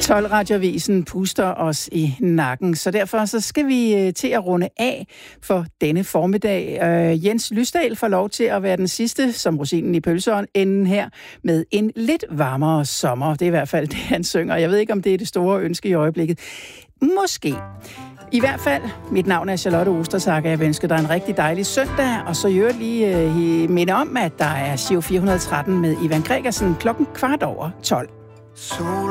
12-radioavisen puster os i nakken, så derfor så skal vi til at runde af for denne formiddag. Jens Lysdal får lov til at være den sidste, som rosinen i pølseenden her, med en lidt varmere sommer. Det er i hvert fald det, han synger. Jeg ved ikke, om det er det store ønske i øjeblikket. Måske. I hvert fald, mit navn er Charlotte Ostersager. Jeg ønsker dig en rigtig dejlig søndag, og så gjør lige minde om, at der er Giro 413 med Ivan Gregersen 12:15.